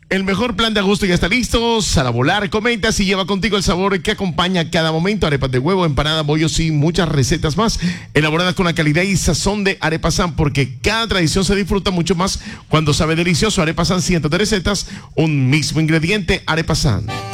El mejor plan de agosto ya está listo. Sal a volar, comenta si lleva contigo el sabor que acompaña cada momento. Arepas de huevo, empanada, bollos y muchas recetas más elaboradas con la calidad y sazón de Arepa San, porque cada tradición se disfruta mucho más cuando sabe delicioso. Arepa San, cientos de recetas, un mismo ingrediente. Arepa San.